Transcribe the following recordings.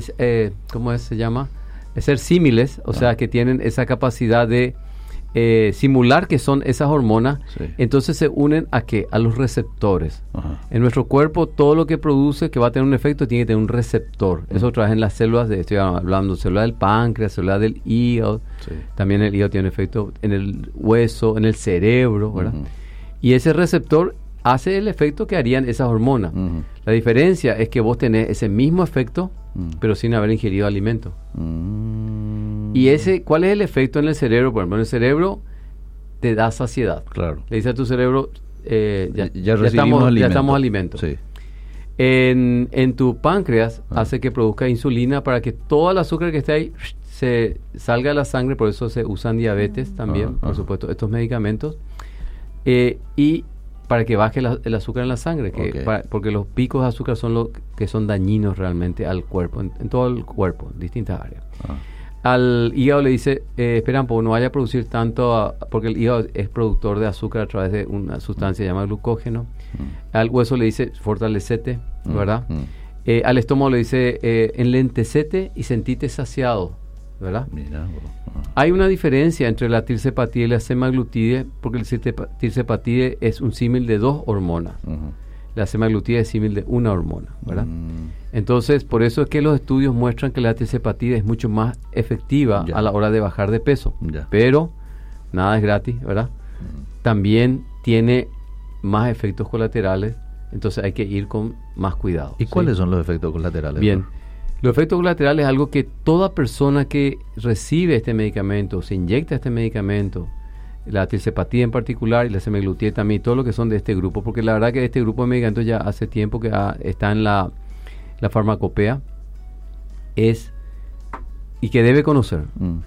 ¿cómo se llama? Ser símiles, o sea, que tienen esa capacidad de simular que son esas hormonas, entonces se unen ¿a qué? A los receptores. En nuestro cuerpo todo lo que produce que va a tener un efecto tiene que tener un receptor. Eso trabaja en las células, estoy hablando de células del páncreas, células del hígado, también el hígado tiene un efecto en el hueso, en el cerebro, ¿verdad? Y ese receptor hace el efecto que harían esas hormonas. La diferencia es que vos tenés ese mismo efecto, pero sin haber ingerido alimento. Y ¿cuál es el efecto en el cerebro? Por ejemplo, en el cerebro te da saciedad. Claro. Le dice a tu cerebro, ya estamos alimentos. Sí. En tu páncreas hace que produzca insulina para que todo el azúcar que esté ahí se salga de la sangre, por eso se usan diabetes también, por supuesto, estos medicamentos. Y para que baje el azúcar en la sangre, porque los picos de azúcar son los que son dañinos realmente al cuerpo, en todo el cuerpo, en distintas áreas. Al hígado le dice, espera un poco, no vaya a producir tanto, porque el hígado es productor de azúcar a través de una sustancia llamada glucógeno. Al hueso le dice, fortalecete, ¿verdad? Al estómago le dice, enlentecete y sentite saciado, ¿verdad? Mira, hay una diferencia entre la tirzepatida y la semaglutide, porque el tirzepatide es un símil de 2 hormonas. La semaglutide es símil de una hormona, ¿verdad? Entonces, por eso es que los estudios muestran que la tirzepatide es mucho más efectiva a la hora de bajar de peso. Pero nada es gratis, ¿verdad? También tiene más efectos colaterales, entonces hay que ir con más cuidado. ¿Y cuáles son los efectos colaterales? Bien. Los efectos colaterales es algo que toda persona que recibe este medicamento, se inyecta este medicamento, la tirzepatida en particular y la semaglutide también, todo lo que son de este grupo, porque la verdad que este grupo de medicamentos ya hace tiempo que está en la farmacopea, y que debe conocer.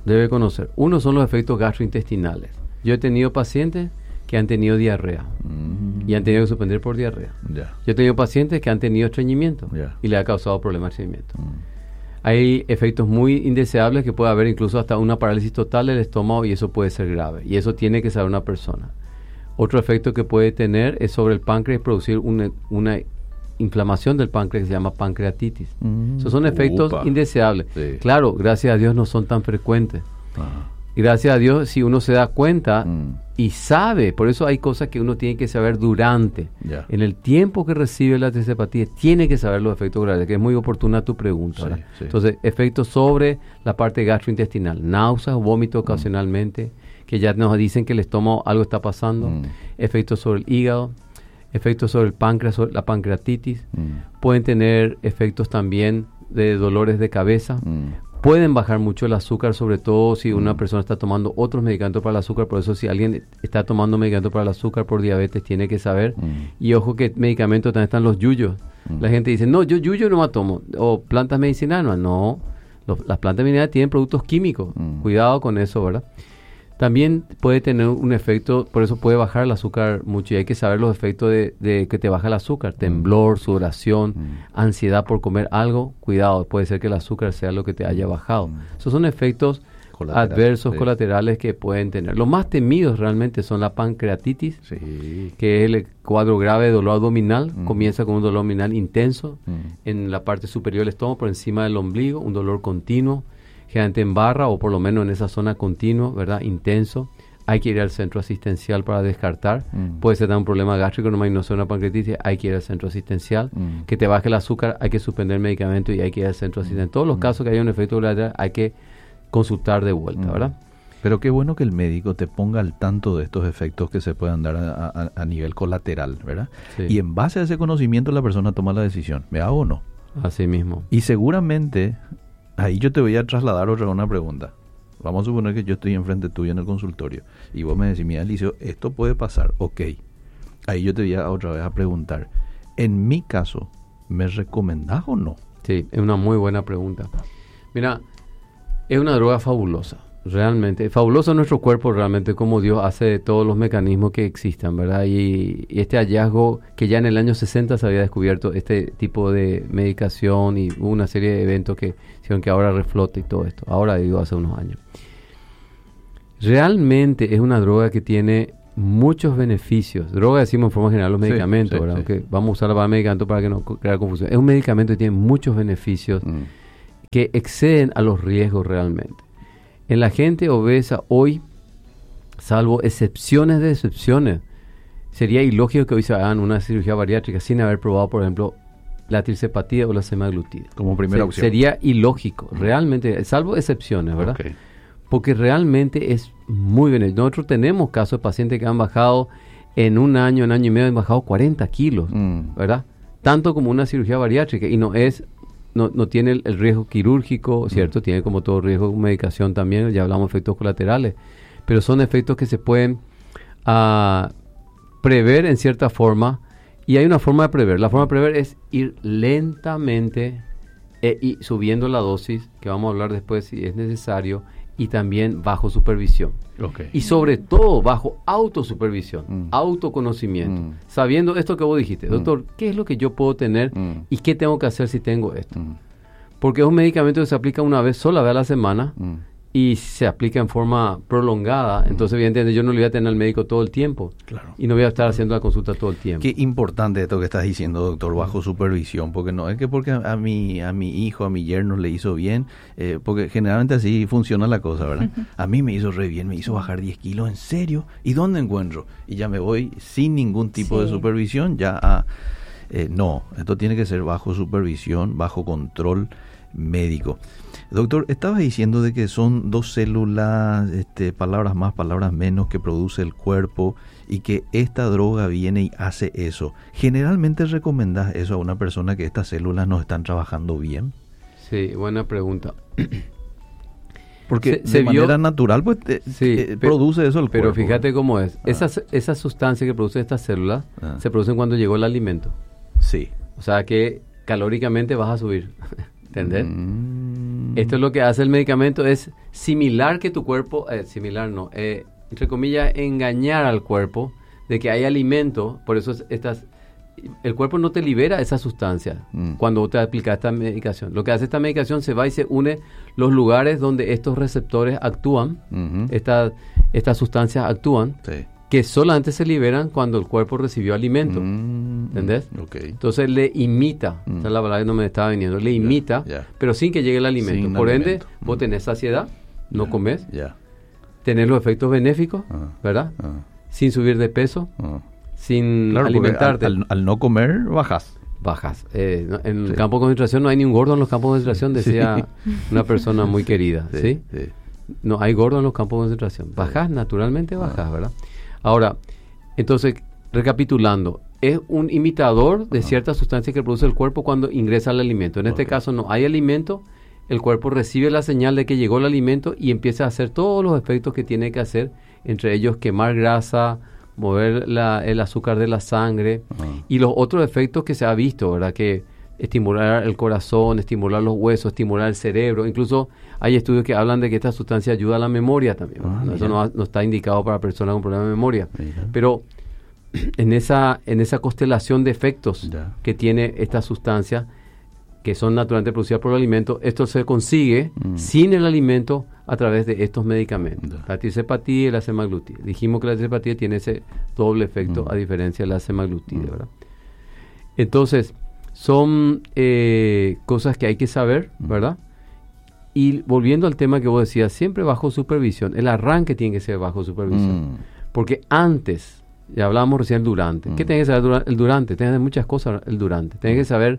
Uno son los efectos gastrointestinales. Yo he tenido pacientes que han tenido diarrea y han tenido que suspender por diarrea. Yo he tenido pacientes que han tenido estreñimiento y le ha causado problemas de estreñimiento. Hay efectos muy indeseables que puede haber incluso hasta una parálisis total del estómago y eso puede ser grave. Y eso tiene que saber una persona. Otro efecto que puede tener es sobre el páncreas, producir una inflamación del páncreas que se llama pancreatitis. Esos son efectos indeseables. Claro, gracias a Dios no son tan frecuentes. Gracias a Dios, si uno se da cuenta y sabe, por eso hay cosas que uno tiene que saber durante. En el tiempo que recibe la tirzepatida, tiene que saber los efectos graves, que es muy oportuna tu pregunta. Entonces, efectos sobre la parte gastrointestinal, náuseas, vómito ocasionalmente, que ya nos dicen que el estómago algo está pasando, efectos sobre el hígado, efectos sobre el páncreas, sobre la pancreatitis, pueden tener efectos también de dolores de cabeza, pueden bajar mucho el azúcar, sobre todo si una persona está tomando otros medicamentos para el azúcar. Por eso si alguien está tomando medicamentos para el azúcar por diabetes, tiene que saber. Y ojo que medicamentos también están los yuyos. La gente dice, no, yo yuyo no me tomo. O plantas medicinales. No, las plantas medicinales tienen productos químicos. Cuidado con eso, ¿verdad? También puede tener un efecto, por eso puede bajar el azúcar mucho y hay que saber los efectos de que te baja el azúcar, temblor, sudoración, ansiedad por comer algo, cuidado, puede ser que el azúcar sea lo que te haya bajado. Esos son efectos adversos, colaterales que pueden tener. Los más temidos realmente son la pancreatitis, que es el cuadro grave de dolor abdominal, comienza con un dolor abdominal intenso en la parte superior del estómago, por encima del ombligo, un dolor continuo, generalmente en barra o por lo menos en esa zona continuo, ¿verdad? Intenso. Hay que ir al centro asistencial para descartar. Puede ser un problema gástrico, no ser una pancreatitis, hay que ir al centro asistencial. Que te baje el azúcar, hay que suspender el medicamento y hay que ir al centro asistencial. En todos los casos que haya un efecto colateral, hay que consultar de vuelta, ¿verdad? Pero qué bueno que el médico te ponga al tanto de estos efectos que se puedan dar a nivel colateral, ¿verdad? Y en base a ese conocimiento la persona toma la decisión, ¿me hago o no? Así mismo. Y seguramente... Ahí yo te voy a trasladar una pregunta. Vamos a suponer que yo estoy enfrente tuyo en el consultorio y vos me decís, mira, Eliseo, esto puede pasar, ok. Ahí yo te voy otra vez a preguntar, en mi caso, ¿me recomendás o no? Sí, es una muy buena pregunta. Mira, es una droga fabulosa, realmente. Es fabuloso nuestro cuerpo, realmente, como Dios hace todos los mecanismos que existan, ¿verdad? Y este hallazgo, que ya en el año 60 se había descubierto este tipo de medicación y hubo una serie de eventos que hicieron que ahora reflote y todo esto. Ahora digo, hace unos años. Realmente es una droga que tiene muchos beneficios. Droga decimos en forma general los medicamentos, ¿verdad? Aunque vamos a usar la palabra medicamento para que no crea confusión. Es un medicamento que tiene muchos beneficios que exceden a los riesgos realmente. En la gente obesa hoy, salvo excepciones de excepciones, sería ilógico que hoy se hagan una cirugía bariátrica sin haber probado, por ejemplo, la tirzepatía o la semaglutida. Como primera opción. Sería ilógico, realmente, salvo excepciones, ¿verdad? Okay. Porque realmente es muy beneficioso. Nosotros tenemos casos de pacientes que han bajado en un año y medio, han bajado 40 kilos, ¿verdad? Tanto como una cirugía bariátrica, y no tiene el riesgo quirúrgico, ¿cierto? Tiene como todo riesgo de medicación también, ya hablamos de efectos colaterales, pero son efectos que se pueden prever en cierta forma, y hay una forma de prever. La forma de prever es ir lentamente y subiendo la dosis, que vamos a hablar después si es necesario, y también bajo supervisión. Okay. Y sobre todo bajo autosupervisión, autoconocimiento, sabiendo esto que vos dijiste, doctor, ¿qué es lo que yo puedo tener y qué tengo que hacer si tengo esto? Porque es un medicamento que se aplica una sola vez a la semana y se aplica en forma prolongada, entonces evidentemente yo no le voy a tener al médico todo el tiempo, claro, y no voy a estar haciendo la consulta todo el tiempo. Qué importante esto que estás diciendo, doctor, bajo supervisión, porque no es que porque a mi hijo, a mi yerno le hizo bien, porque generalmente así funciona la cosa, ¿verdad? A mí me hizo re bien, me hizo bajar 10 kilos, ¿en serio? ¿Y dónde encuentro? Y ya me voy sin ningún tipo de supervisión, no, esto tiene que ser bajo supervisión, bajo control médico. Doctor, estabas diciendo de que son 2 células, palabras más, palabras menos, que produce el cuerpo, y que esta droga viene y hace eso. ¿Generalmente recomendás eso a una persona que estas células no están trabajando bien? Sí, buena pregunta. Porque de manera natural pues produce eso el cuerpo. Pero fíjate cómo es. Esa sustancia que produce estas células se producen cuando llegó el alimento. Sí. O sea que calóricamente vas a subir. ¿Entendés? Esto es lo que hace el medicamento, es similar que tu cuerpo, entre comillas, engañar al cuerpo de que hay alimento, por eso el cuerpo no te libera esa sustancia cuando te aplicas esta medicación. Lo que hace esta medicación, se va y se une los lugares donde estos receptores actúan, estas sustancias actúan, que solamente se liberan cuando el cuerpo recibió alimento. ¿Entendés? Okay. Entonces le imita, esa es la palabra que no me estaba viniendo, le imita, pero sin que llegue el alimento. Sin por ende, vos tenés saciedad, no comes, tenés los efectos benéficos, ¿verdad? Sin subir de peso, sin alimentarte. Al no comer, bajas. En el campo de concentración no hay ni un gordo en los campos de concentración, decía una persona muy querida, ¿sí? No hay gordo en los campos de concentración. Bajas, naturalmente bajas, ¿verdad? Ahora, entonces, recapitulando, es un imitador de ciertas sustancias que produce el cuerpo cuando ingresa el alimento. En este caso no hay alimento, el cuerpo recibe la señal de que llegó el alimento y empieza a hacer todos los efectos que tiene que hacer, entre ellos quemar grasa, mover el azúcar de la sangre y los otros efectos que se ha visto, ¿verdad? Que estimular el corazón, estimular los huesos, estimular el cerebro. Incluso hay estudios que hablan de que esta sustancia ayuda a la memoria también. Eso no está indicado para personas con problemas de memoria. Pero en esa constelación de efectos que tiene esta sustancia, que son naturalmente producidas por el alimento, esto se consigue sin el alimento a través de estos medicamentos. La tirzepatía y la semaglutida. Dijimos que la tirzepatía tiene ese doble efecto a diferencia de la semaglutida, ¿verdad? Entonces, son cosas que hay que saber, ¿verdad? Y volviendo al tema que vos decías, siempre bajo supervisión. El arranque tiene que ser bajo supervisión. Porque antes, ya hablábamos recién durante. ¿Qué tenés que saber el durante? Tenés muchas cosas el durante. Tenés que saber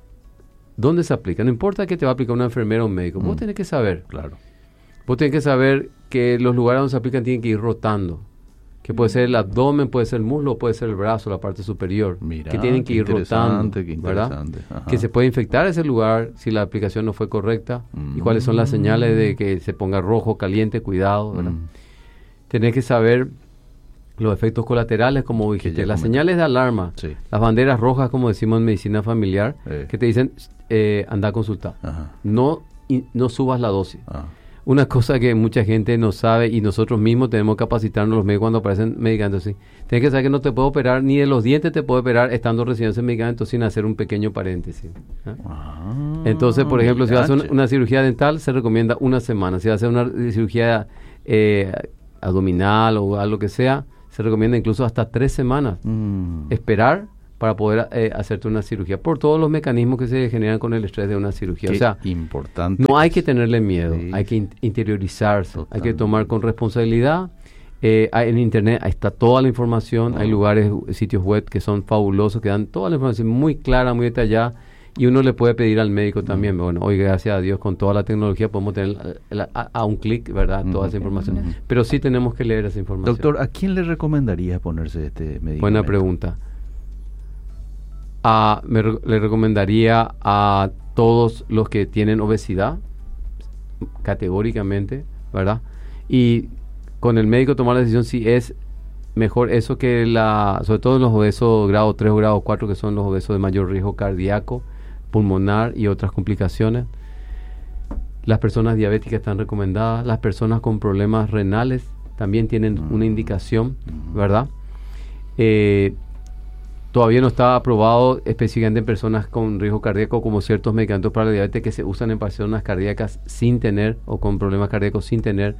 dónde se aplica. No importa que te va a aplicar una enfermera o un médico. Vos tenés que saber. Claro. Vos tenés que saber que los lugares donde se aplican tienen que ir rotando. Que puede ser el abdomen, puede ser el muslo, puede ser el brazo, la parte superior. Mirá, que tienen que ir rotando, ¿verdad? Que se puede infectar ese lugar si la aplicación no fue correcta. Y cuáles son las señales de que se ponga rojo, caliente, cuidado, ¿verdad? Tenés que saber los efectos colaterales, como dijiste, las señales de alarma, las banderas rojas, como decimos en medicina familiar, que te dicen, anda a consultar. No subas la dosis. Una cosa que mucha gente no sabe y nosotros mismos tenemos que capacitarnos los médicos cuando aparecen medicamentos así. Tienes que saber que no te puedo operar, ni de los dientes te puedo operar estando recibiendo ese medicamento sin hacer un pequeño paréntesis. Entonces, por ejemplo, si vas a hacer una cirugía dental, se recomienda una semana. Si vas a hacer una cirugía abdominal o algo que sea, se recomienda incluso hasta 3 semanas. Esperar para poder hacerte una cirugía, por todos los mecanismos que se generan con el estrés de una cirugía. Qué o sea, importante. No hay que tenerle miedo, hay que interiorizarse, hay que tomar con responsabilidad. En internet ahí está toda la información, hay lugares, sitios web que son fabulosos, que dan toda la información muy clara, muy detallada, y uno le puede pedir al médico también. Bueno, hoy gracias a Dios con toda la tecnología podemos tener a un clic, ¿verdad? Toda esa información. Pero sí tenemos que leer esa información. Doctor, ¿a quién le recomendaría ponerse este medicamento? Buena pregunta. Le recomendaría a todos los que tienen obesidad, categóricamente, ¿verdad? Y con el médico tomar la decisión si es mejor eso que sobre todo los obesos grado 3 o grado 4, que son los obesos de mayor riesgo cardíaco, pulmonar y otras complicaciones. Las personas diabéticas están recomendadas, las personas con problemas renales también tienen una indicación, ¿verdad? Todavía no está aprobado específicamente en personas con riesgo cardíaco como ciertos medicamentos para la diabetes que se usan en personas cardíacas sin tener, o con problemas cardíacos sin tener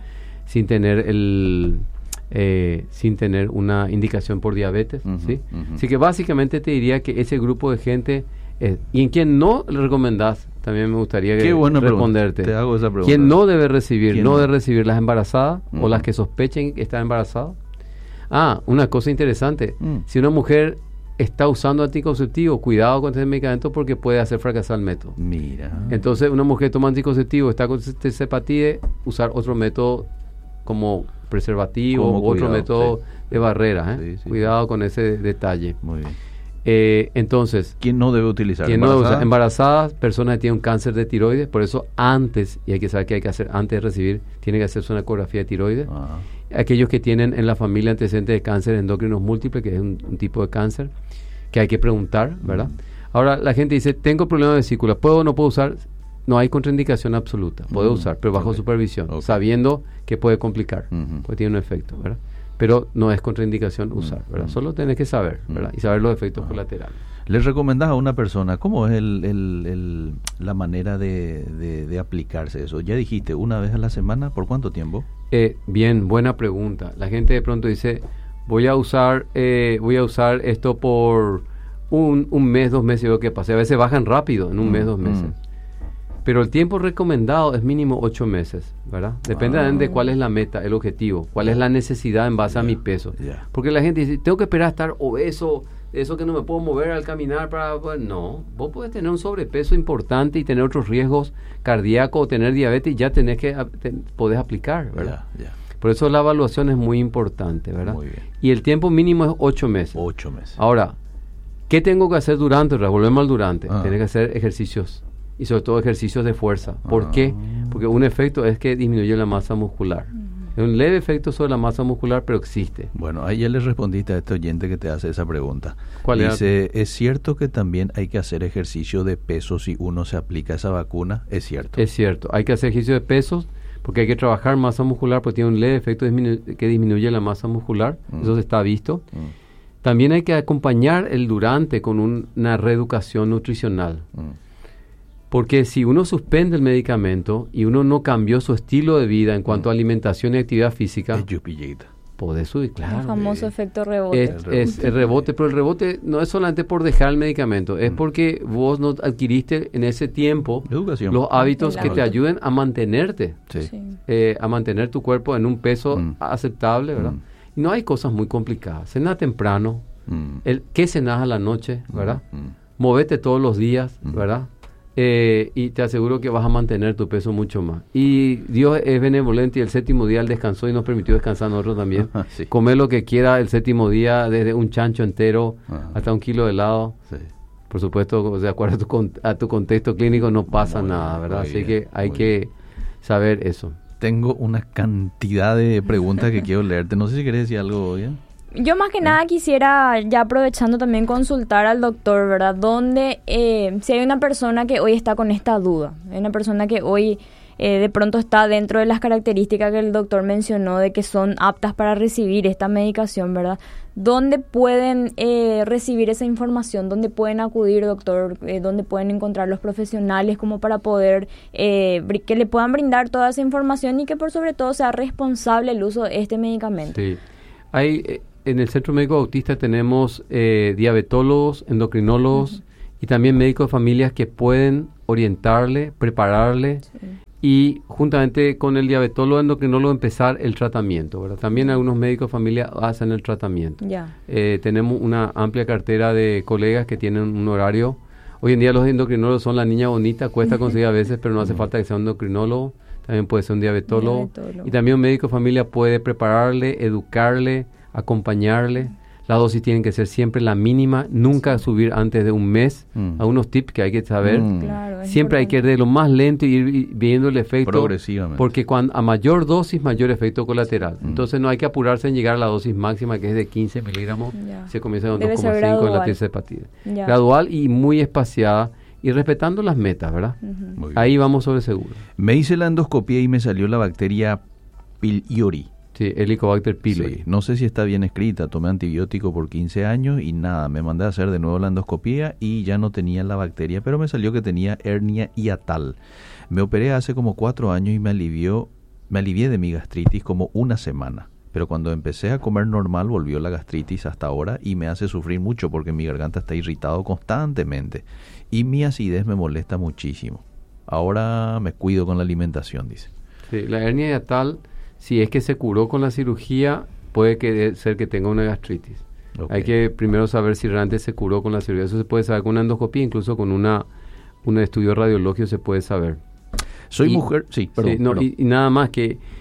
una indicación por diabetes, ¿sí? Así que básicamente te diría que ese grupo de gente y en quien no le recomendás, también me gustaría responderte. Te hago esa pregunta. ¿Quién no debe recibir? Debe recibir las embarazadas o las que sospechen que están embarazadas. Una cosa interesante, si una mujer está usando anticonceptivo, cuidado con ese medicamento porque puede hacer fracasar el método. Mira. Entonces, una mujer toma anticonceptivo, está con cepatide, usar otro método como preservativo o otro método de barrera. Cuidado con ese detalle. Muy bien. Entonces, ¿quién no debe utilizar? ¿Quién no debe usar? Embarazadas, personas que tienen un cáncer de tiroides, por eso antes, y hay que saber qué hay que hacer antes de recibir, tiene que hacerse una ecografía de tiroides. Aquellos que tienen en la familia antecedentes de cáncer endocrinos múltiples, que es un tipo de cáncer, que hay que preguntar, ¿verdad? Ahora, la gente dice, tengo problemas de vesícula, ¿puedo o no puedo usar? No hay contraindicación absoluta, puede usar, pero bajo supervisión, sabiendo que puede complicar, porque tiene un efecto, ¿verdad? Pero no es contraindicación usar, ¿verdad? Solo tenés que saber, ¿verdad? Y saber los efectos colaterales. ¿Les recomendás a una persona, cómo es la manera de aplicarse eso? Ya dijiste, ¿una vez a la semana? ¿Por cuánto tiempo? Bien, buena pregunta. La gente de pronto dice, voy a usar esto por un mes, 2 meses, y veo que pasa. A veces bajan rápido, en un mes, 2 meses. Pero el tiempo recomendado es mínimo 8 meses, ¿verdad? Depende de cuál es la meta, el objetivo, cuál es la necesidad en base a mi peso. Porque la gente dice, tengo que esperar a estar obeso, eso que no me puedo mover al caminar para... Pues no, vos podés tener un sobrepeso importante y tener otros riesgos cardíacos o tener diabetes y ya podés aplicar, ¿verdad? Por eso la evaluación es muy importante, ¿verdad? Muy bien. Y el tiempo mínimo es 8 meses. 8 meses. Ahora, ¿qué tengo que hacer durante? Volvemos al durante. Tienes que hacer ejercicios. Y sobre todo ejercicios de fuerza. ¿Por qué? Porque un efecto es que disminuye la masa muscular. Es un leve efecto sobre la masa muscular, pero existe. Bueno, ahí ya le respondiste a este oyente que te hace esa pregunta. ¿Cuál Dice, ¿es cierto que también hay que hacer ejercicio de peso si uno se aplica esa vacuna? ¿Es cierto? Es cierto. Hay que hacer ejercicio de pesos porque hay que trabajar masa muscular porque tiene un leve efecto que disminuye la masa muscular. Eso está visto. También hay que acompañar el durante con una reeducación nutricional. Porque si uno suspende el medicamento y uno no cambió su estilo de vida en cuanto a alimentación y actividad física, podés subir, claro. El famoso efecto rebote. Es el rebote, pero el rebote no es solamente por dejar el medicamento, es porque vos no adquiriste en ese tiempo los hábitos que te ayuden a mantenerte, a mantener tu cuerpo en un peso aceptable, ¿verdad? Y no hay cosas muy complicadas. Cena temprano, ¿qué cenás a la noche, verdad? Movete todos los días, ¿verdad? Y te aseguro que vas a mantener tu peso mucho más. Y Dios es benevolente y el séptimo día Él descansó y nos permitió descansar a nosotros también. Comer lo que quiera el séptimo día, desde un chancho entero hasta 1 kilo de helado. Por supuesto, de acuerdo a tu contexto clínico no pasa nada, ¿verdad? Así que hay que saber eso. Tengo una cantidad de preguntas que quiero leerte. No sé si querés decir algo, ¿ya? Yo más que nada quisiera, ya aprovechando también, consultar al doctor, ¿verdad? Donde si hay una persona que hoy está con esta duda, hay una persona que hoy de pronto está dentro de las características que el doctor mencionó de que son aptas para recibir esta medicación, ¿verdad? ¿Dónde pueden recibir esa información? ¿Dónde pueden acudir, doctor? ¿Dónde pueden encontrar los profesionales como para poder que le puedan brindar toda esa información y que por sobre todo sea responsable el uso de este medicamento? Sí. en el Centro Médico Bautista tenemos diabetólogos, endocrinólogos y también médicos de familias que pueden orientarle, prepararle y juntamente con el diabetólogo endocrinólogo empezar el tratamiento, ¿verdad? También algunos médicos de familia hacen el tratamiento. Tenemos una amplia cartera de colegas que tienen un horario. Hoy en día los endocrinólogos son la niña bonita, cuesta conseguir a veces, pero no hace falta que sea un endocrinólogo, también puede ser un diabetólogo. Y también un médico de familia puede prepararle, educarle, acompañarle. Las dosis tienen que ser siempre la mínima, nunca subir antes de un mes. Algunos tips que hay que saber. Claro, siempre hay que ir de lo más lento y ir viendo el efecto. Progresivamente. Porque a mayor dosis, mayor efecto colateral. Entonces no hay que apurarse en llegar a la dosis máxima, que es de 15 miligramos. Se comienza con 2,5 en la tirsepatida. Gradual y muy espaciada y respetando las metas, ¿verdad? Ahí vamos sobre seguro. Me hice la endoscopia y me salió la bacteria pylori. Sí, Helicobacter pylori. Sí, no sé si está bien escrita. Tomé antibiótico por 15 años y nada, me mandé a hacer de nuevo la endoscopia y ya no tenía la bacteria, pero me salió que tenía hernia hiatal. Me operé hace como 4 años y me alivié de mi gastritis como una semana. Pero cuando empecé a comer normal volvió la gastritis hasta ahora y me hace sufrir mucho porque mi garganta está irritado constantemente y mi acidez me molesta muchísimo. Ahora me cuido con la alimentación, dice. Sí, la hernia hiatal, si es que se curó con la cirugía, puede ser que tenga una gastritis. Hay que primero saber si realmente se curó con la cirugía. Eso se puede saber con una endoscopia, incluso con un estudio radiológico se puede saber. Soy mujer, sí, perdón. Y nada más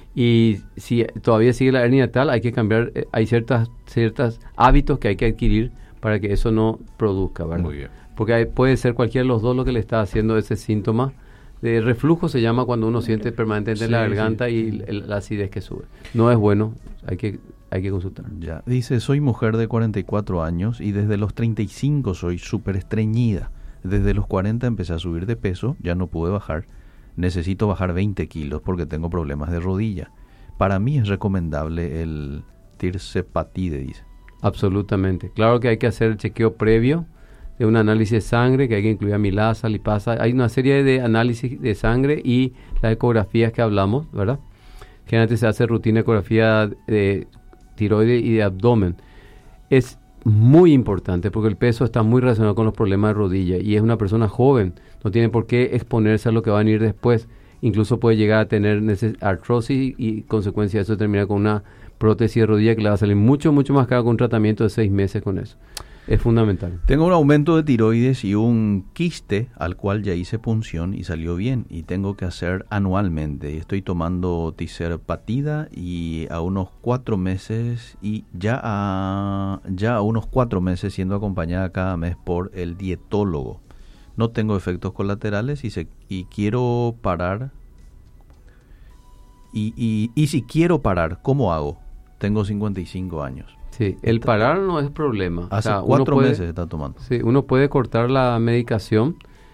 y si todavía sigue la hernia hiatal, hay que cambiar, hay ciertos hábitos que hay que adquirir para que eso no produzca, ¿verdad? Muy bien. Porque puede ser cualquiera de los dos lo que le está haciendo ese síntoma. De reflujo se llama cuando uno siente permanentemente la garganta y la acidez que sube. No es bueno, hay que consultar. Ya. Dice, soy mujer de 44 años y desde los 35 soy súper estreñida. Desde los 40 empecé a subir de peso, ya no pude bajar. Necesito bajar 20 kilos porque tengo problemas de rodilla. Para mí es recomendable el tirsepatide, dice. Absolutamente. Claro que hay que hacer el chequeo previo de un análisis de sangre, que hay que incluir amilasa, lipasa. Hay una serie de análisis de sangre y las ecografías que hablamos, ¿verdad? Generalmente se hace rutina de ecografía de tiroides y de abdomen. Es muy importante porque el peso está muy relacionado con los problemas de rodilla y es una persona joven, no tiene por qué exponerse a lo que va a venir después. Incluso puede llegar a tener artrosis y consecuencia de eso terminar con una prótesis de rodilla que le va a salir mucho, mucho más caro con un tratamiento de 6 meses con eso. Es fundamental. Tengo un aumento de tiroides y un quiste al cual ya hice punción y salió bien y tengo que hacer anualmente. Estoy tomando tirsepatida y a unos 4 meses y ya a unos 4 meses siendo acompañada cada mes por el dietólogo. No tengo efectos colaterales y quiero parar. Y si quiero parar, ¿cómo hago? Tengo 55 años. Sí, el parar no es problema. Hace 4 meses está tomando. Sí, uno puede cortar la medicación.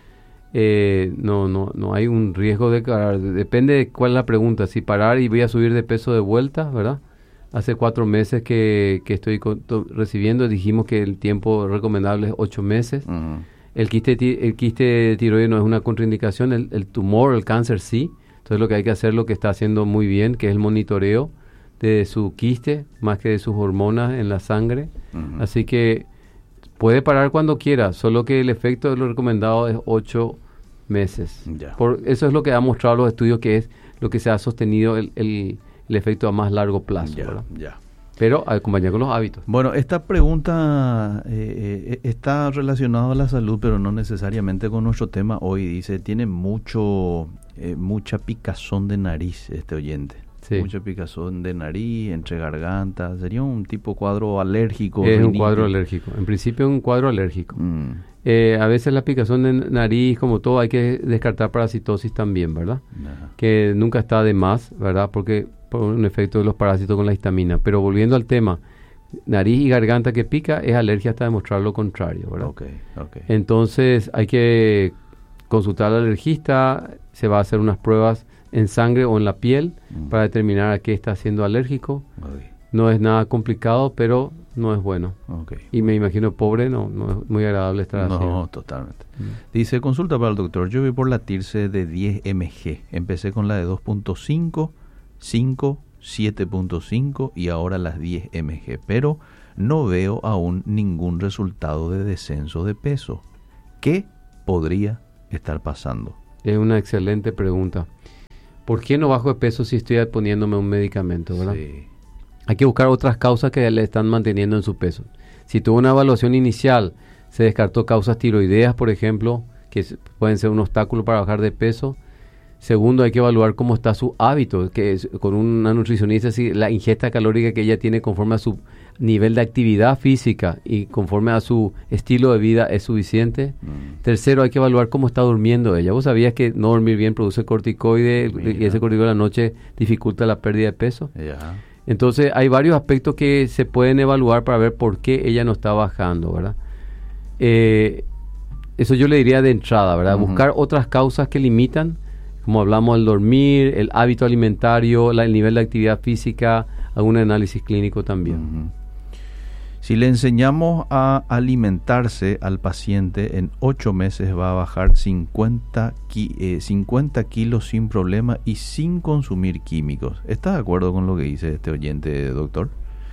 No hay un riesgo de parar. Depende de cuál es la pregunta. Si parar y voy a subir de peso de vuelta, ¿verdad? Hace 4 meses que estoy recibiendo. Dijimos que el tiempo recomendable es 8 meses. El quiste de tiroides no es una contraindicación. El tumor, el cáncer sí. Entonces lo que hay que hacer, lo que está haciendo muy bien, que es el monitoreo de su quiste, más que de sus hormonas en la sangre. Así que puede parar cuando quiera, solo que el efecto de lo recomendado es 8 meses. Eso es lo que ha mostrado los estudios, que es lo que se ha sostenido el efecto a más largo plazo. Pero acompañar con los hábitos. Bueno, esta pregunta está relacionada a la salud, pero no necesariamente con nuestro tema hoy. Dice, tiene mucha picazón de nariz este oyente. Sí. Mucha picazón de nariz, entre gargantas. Sería un tipo cuadro alérgico. Es un cuadro alérgico. En principio es un cuadro alérgico. A veces la picazón de nariz, como todo, hay que descartar parasitosis también, ¿verdad? Que nunca está de más, ¿verdad? Porque por un efecto de los parásitos con la histamina. Pero volviendo al tema, nariz y garganta que pica es alergia hasta demostrar lo contrario, ¿verdad? Entonces hay que consultar al alergista, se va a hacer unas pruebas en sangre o en la piel para determinar a qué está siendo alérgico. No es nada complicado, pero no es bueno. Y me imagino pobre, no es muy agradable estar así. No, totalmente. Dice, consulta para el doctor, yo voy por la tirse de 10 mg. Empecé con la de 2.5, 5, 7.5 y ahora las 10 mg. Pero no veo aún ningún resultado de descenso de peso. ¿Qué podría estar pasando? Es una excelente pregunta. ¿Por qué no bajo de peso si estoy poniéndome un medicamento, verdad? Sí. Hay que buscar otras causas que le están manteniendo en su peso. Si tuvo una evaluación inicial, se descartó causas tiroideas, por ejemplo, que pueden ser un obstáculo para bajar de peso. Segundo, hay que evaluar cómo está su hábito, que es, con una nutricionista, si la ingesta calórica que ella tiene conforme a su nivel de actividad física y conforme a su estilo de vida es suficiente. Tercero, hay que evaluar cómo está durmiendo ella. ¿Vos sabías que no dormir bien produce corticoide y ese corticoide de la noche dificulta la pérdida de peso? Yeah. Entonces, hay varios aspectos que se pueden evaluar para ver por qué ella no está bajando, ¿verdad? Eso yo le diría de entrada, ¿verdad? Buscar otras causas que limitan, como hablamos, el dormir, el hábito alimentario, el nivel de actividad física, algún análisis clínico también. Si le enseñamos a alimentarse al paciente, en 8 meses va a bajar 50 kilos sin problema y sin consumir químicos. ¿Está de acuerdo con lo que dice este oyente, doctor?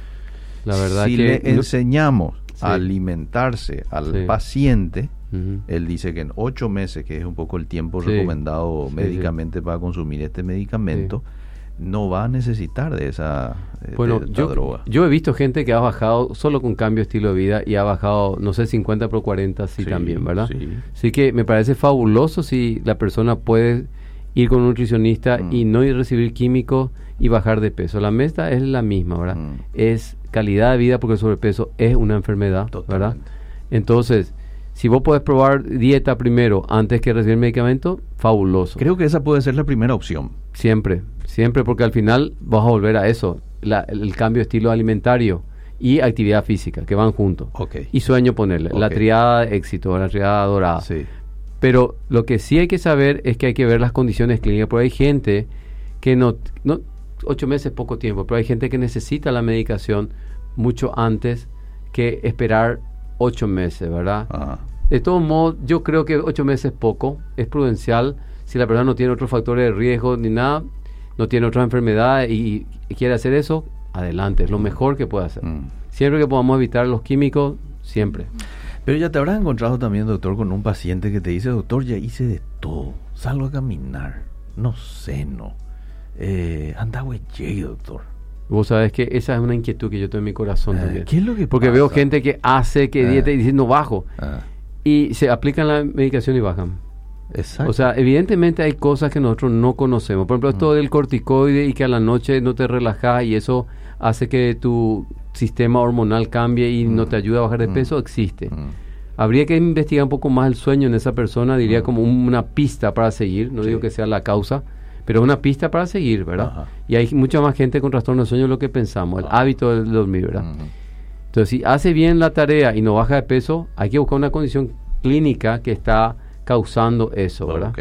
La verdad si que le enseñamos a alimentarse al paciente, él dice que en 8 meses, que es un poco el tiempo recomendado médicamente para consumir este medicamento, no va a necesitar de esa droga. Yo he visto gente que ha bajado solo con cambio de estilo de vida y ha bajado, no sé, 50 por 40 también, ¿verdad? Sí. Así que me parece fabuloso si la persona puede ir con un nutricionista y no ir a recibir químicos y bajar de peso. La meta es la misma, ¿verdad? Es calidad de vida, porque el sobrepeso es una enfermedad, ¿verdad? Entonces, si vos podés probar dieta primero antes que recibir medicamento, fabuloso. Creo que esa puede ser la primera opción. Siempre, porque al final vas a volver a eso, el cambio de estilo alimentario y actividad física, que van juntos. Y sueño ponerle, la triada de éxito, la triada dorada. Sí. Pero lo que sí hay que saber es que hay que ver las condiciones clínicas, porque hay gente que no 8 meses es poco tiempo, pero hay gente que necesita la medicación mucho antes que esperar 8 meses, ¿verdad? De todos modos, yo creo que 8 meses es poco, es prudencial. Si la persona no tiene otros factores de riesgo ni nada, no tiene otra enfermedad y quiere hacer eso, adelante, es lo mejor que puede hacer. Siempre que podamos evitar los químicos, siempre. Pero ya te habrás encontrado también, doctor, con un paciente que te dice: doctor, ya hice de todo, salgo a caminar, no ceno, anda güey, doctor. Vos sabés que esa es una inquietud que yo tengo en mi corazón también. ¿Qué es lo que Porque pasa? Veo gente que hace, que dieta y dice no bajo. Y se aplican la medicación y bajan. Exacto. O sea, evidentemente hay cosas que nosotros no conocemos. Por ejemplo, esto del corticoide y que a la noche no te relajas y eso hace que tu sistema hormonal cambie y no te ayuda a bajar de peso, existe. Habría que investigar un poco más el sueño en esa persona, diría como una pista para seguir. No digo que sea la causa, pero una pista para seguir, ¿verdad? Y hay mucha más gente con trastorno de sueño de lo que pensamos, el hábito de dormir, ¿verdad? Entonces, si hace bien la tarea y no baja de peso, hay que buscar una condición clínica que está causando eso, ¿verdad?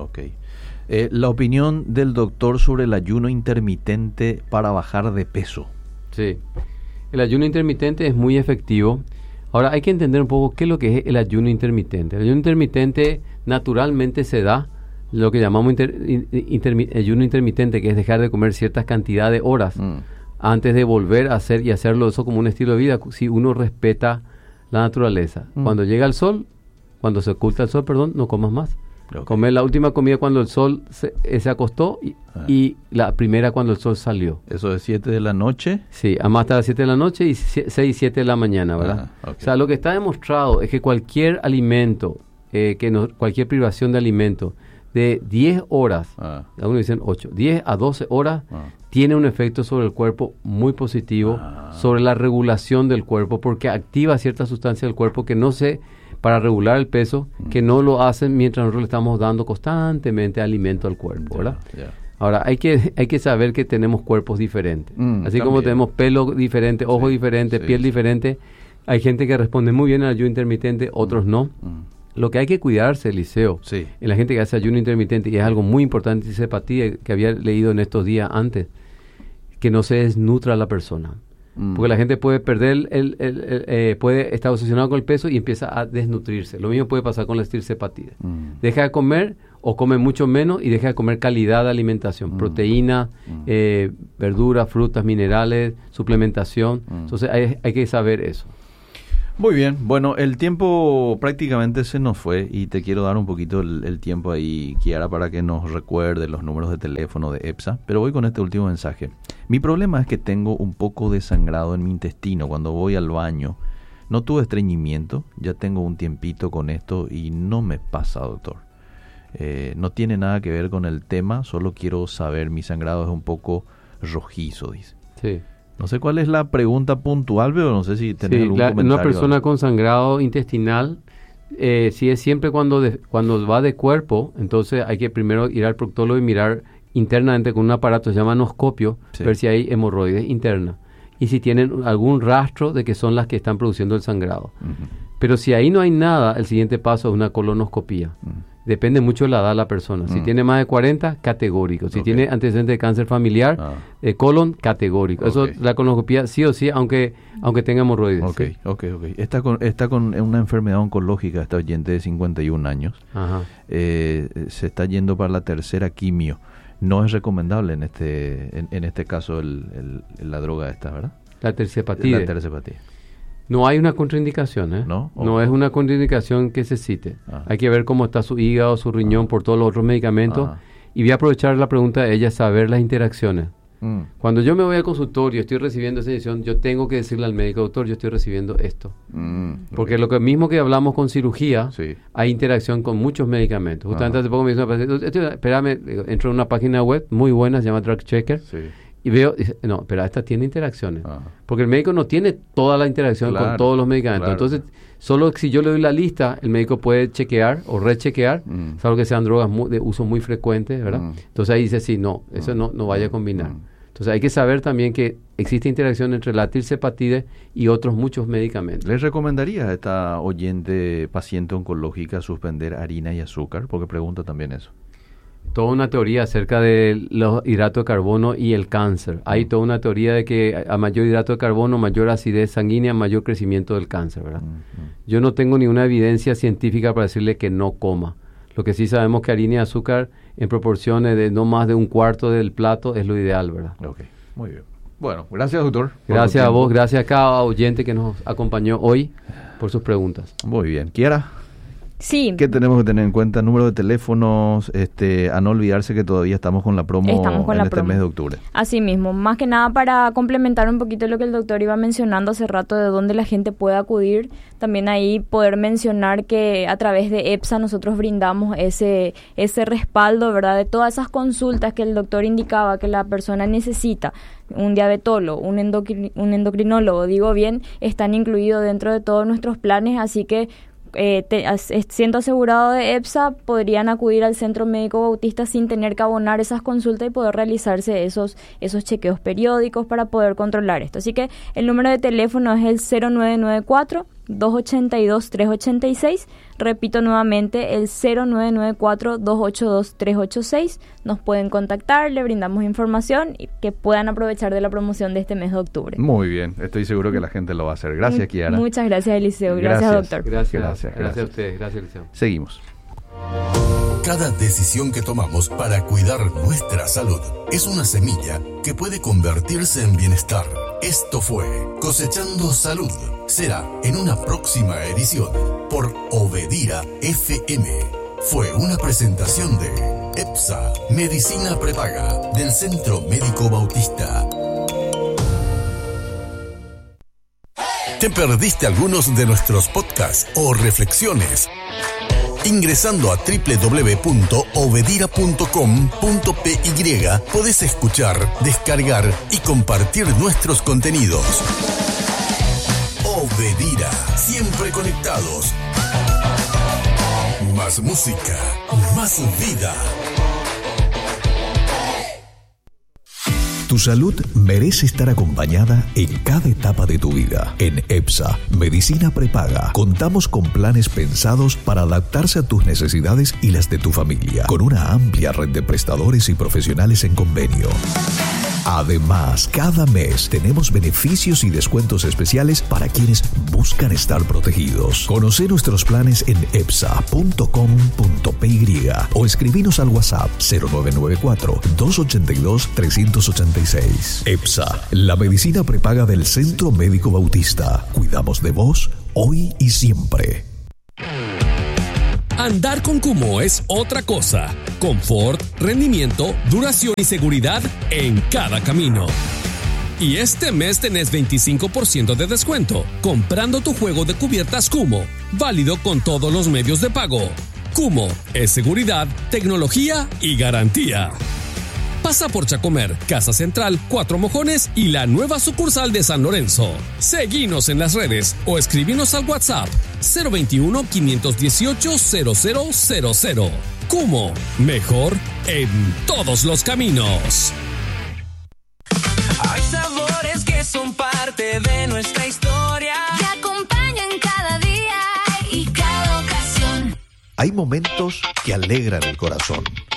La opinión del doctor sobre el ayuno intermitente para bajar de peso. Sí, el ayuno intermitente es muy efectivo. Ahora, hay que entender un poco qué es lo que es el ayuno intermitente. El ayuno intermitente naturalmente se da, lo que llamamos ayuno intermitente, que es dejar de comer ciertas cantidades de horas antes de volver a hacer y hacerlo eso como un estilo de vida, si uno respeta la naturaleza. Cuando llega el sol, cuando se oculta el sol, no comas más. Comer la última comida cuando el sol se acostó y la primera cuando el sol salió. ¿Eso es 7 de la noche? Sí, a más hasta las 7 de la noche y 6 y 7 de la mañana, ¿verdad? O sea, lo que está demostrado es que cualquier alimento, cualquier privación de alimento de 10 horas, algunos dicen 8, 10 a 12 horas, tiene un efecto sobre el cuerpo muy positivo, sobre la regulación del cuerpo, porque activa ciertas sustancias del cuerpo que no se... para regular el peso, que no lo hacen mientras nosotros le estamos dando constantemente alimento al cuerpo, ¿verdad? Ahora, hay que saber que tenemos cuerpos diferentes. Así como tenemos pelo diferente, ojos diferentes, piel diferente, hay gente que responde muy bien al ayuno intermitente, otros no. Lo que hay que cuidarse, Eliseo, en la gente que hace ayuno intermitente, y es algo muy importante, dice Pati, que había leído en estos días antes, que no se desnutra la persona. Porque la gente puede perder puede estar obsesionado con el peso y empieza a desnutrirse. Lo mismo puede pasar con la estircepatida. Deja de comer o come mucho menos y deja de comer calidad de alimentación, proteína, verduras, frutas, minerales, suplementación. Entonces hay que saber eso. Muy bien, bueno, el tiempo prácticamente se nos fue y te quiero dar un poquito el tiempo ahí, Kiara, para que nos recuerde los números de teléfono de EPSA, pero voy con este último mensaje. Mi problema es que tengo un poco de sangrado en mi intestino cuando voy al baño. No tuve estreñimiento, ya tengo un tiempito con esto y no me pasa, doctor. No tiene nada que ver con el tema, solo quiero saber, mi sangrado es un poco rojizo, dice. Sí. No sé cuál es la pregunta puntual, pero no sé si tenés algún comentario. Una persona con sangrado intestinal, si es siempre cuando va de cuerpo, entonces hay que primero ir al proctólogo y mirar internamente con un aparato que se llama anoscopio, ver si hay hemorroides internas y si tienen algún rastro de que son las que están produciendo el sangrado. Pero si ahí no hay nada, el siguiente paso es una colonoscopía. Depende mucho de la edad de la persona. Si tiene más de 40, categórico. Si tiene antecedentes de cáncer familiar, colon, categórico. Eso, la colonoscopía sí o sí, aunque tenga hemorroides. Ok. Está con una enfermedad oncológica, esta oyente de 51 años. Se está yendo para la tercera quimio. No es recomendable en este caso la droga esta, ¿verdad? La tercepatide. La tercepatide. No hay una contraindicación, ¿eh? No es una contraindicación que se cite. Hay que ver cómo está su hígado, su riñón, por todos los otros medicamentos. Y voy a aprovechar la pregunta de ella, saber las interacciones. Cuando yo me voy al consultorio, estoy recibiendo esa inyección, yo tengo que decirle al médico, doctor, yo estoy recibiendo esto. Porque lo mismo que hablamos con cirugía, hay interacción con muchos medicamentos. Justamente hace poco me dice una paciente, espérame, entro en una página web muy buena, se llama Drug Checker. Y veo, no, pero esta tiene interacciones. Porque el médico no tiene toda la interacción con todos los medicamentos. Entonces, solo si yo le doy la lista, el médico puede chequear o rechequear, salvo que sean drogas de uso muy frecuente, ¿verdad? Entonces ahí dice, sí, no, eso no vaya a combinar. Entonces hay que saber también que existe interacción entre la tirzepatide y otros muchos medicamentos. ¿Les recomendaría a esta oyente paciente oncológica suspender harina y azúcar? Porque pregunta también eso. Toda una teoría acerca de los hidratos de carbono y el cáncer. Hay toda una teoría de que a mayor hidrato de carbono, mayor acidez sanguínea, mayor crecimiento del cáncer, ¿verdad? Yo no tengo ninguna evidencia científica para decirle que no coma. Lo que sí sabemos que harina y azúcar en proporciones de no más de un cuarto del plato es lo ideal, ¿verdad? Ok, muy bien. Bueno, gracias, doctor. Gracias a vos, gracias a cada oyente que nos acompañó hoy por sus preguntas. Muy bien. Kiara. Sí. ¿Qué tenemos que tener en cuenta? Número de teléfonos, a no olvidarse que todavía estamos con la promo mes de octubre. Así mismo, más que nada para complementar un poquito lo que el doctor iba mencionando hace rato de dónde la gente puede acudir, también ahí poder mencionar que a través de EPSA nosotros brindamos ese respaldo, ¿verdad? De todas esas consultas que el doctor indicaba que la persona necesita, un diabetólogo, un endocrinólogo, digo bien, están incluidos dentro de todos nuestros planes, así que siendo asegurado de EPSA, podrían acudir al Centro Médico Bautista sin tener que abonar esas consultas y poder realizarse esos chequeos periódicos para poder controlar esto. Así que el número de teléfono es el 0994-282-386. Repito nuevamente, el 0994-282-386. Nos pueden contactar, le brindamos información y que puedan aprovechar de la promoción de este mes de octubre. Muy bien, estoy seguro que la gente lo va a hacer. Gracias, Kiara. Muchas gracias, Eliseo. Gracias, doctor. Gracias a ustedes. Gracias, Eliseo. Seguimos. Cada decisión que tomamos para cuidar nuestra salud es una semilla que puede convertirse en bienestar. Esto fue Cosechando Salud. Será en una próxima edición por Obedira FM. Fue una presentación de EPSA, Medicina Prepaga, del Centro Médico Bautista. ¿Te perdiste algunos de nuestros podcasts o reflexiones? Ingresando a www.obedira.com.py podés escuchar, descargar y compartir nuestros contenidos. Obedira, siempre conectados. Más música, más vida. Tu salud merece estar acompañada en cada etapa de tu vida. En EPSA, Medicina Prepaga, contamos con planes pensados para adaptarse a tus necesidades y las de tu familia, con una amplia red de prestadores y profesionales en convenio. Además, cada mes tenemos beneficios y descuentos especiales para quienes buscan estar protegidos. Conoce nuestros planes en epsa.com.py o escribinos al WhatsApp 0994-282-386. EPSA, la medicina prepaga del Centro Médico Bautista. Cuidamos de vos hoy y siempre. Andar con Kummo es otra cosa. Confort, rendimiento, duración y seguridad en cada camino. Y este mes tenés 25% de descuento comprando tu juego de cubiertas Kummo, válido con todos los medios de pago. Kummo es seguridad, tecnología y garantía. Pasa por Chacomer, Casa Central, Cuatro Mojones y la nueva sucursal de San Lorenzo. Seguinos en las redes o escribinos al WhatsApp 021-518-0000. Kummo, mejor en todos los caminos. Hay sabores que son parte de nuestra historia, que acompañan cada día y cada ocasión. Hay momentos que alegran el corazón.